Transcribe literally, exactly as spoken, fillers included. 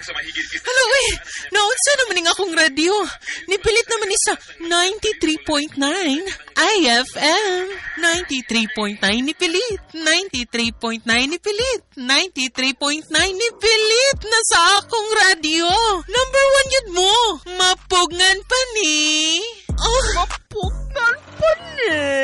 Hala, uy! Naunsa naman ning akong radyo. Nipilit naman ni sa ninety-three point nine I F M. ninety-three point nine nipilit. ninety-three point nine nipilit. ninety-three point nine nipilit na sa akong radyo. Number one yun mo. Mapugngan pa ni. Oh. Mapugnan pa ni.